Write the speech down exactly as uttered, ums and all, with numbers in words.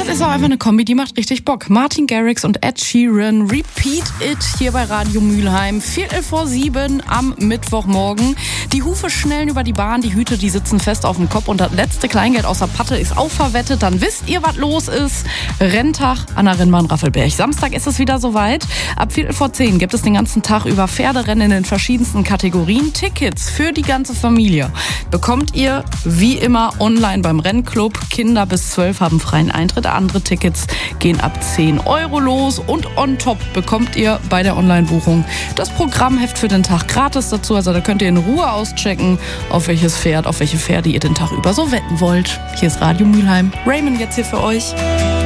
Das ist auch einfach eine Kombi, die macht richtig Bock. Martin Garrix und Ed Sheeran, Repeat It hier bei Radio Mülheim. Viertel vor sieben am Mittwochmorgen. Die Hufe schnellen über die Bahn, die Hüte, die sitzen fest auf dem Kopf und das letzte Kleingeld aus der Patte ist auch verwettet. Dann wisst ihr, was los ist. Renntag an der Rennbahn Raffelberg. Samstag ist es wieder soweit. Ab Viertel vor zehn gibt es den ganzen Tag über Pferderennen in den verschiedensten Kategorien. Tickets für die ganze Familie bekommt ihr wie immer online beim Rennclub. Kinder bis zwölf haben freien Eintritt. Andere Tickets gehen ab zehn Euro los. Und on top bekommt ihr bei der Online-Buchung das Programmheft für den Tag gratis dazu. Also da könnt ihr in Ruhe auschecken, auf welches Pferd, auf welche Pferde ihr den Tag über so wetten wollt. Hier ist Radio Mülheim. Raymond jetzt hier für euch.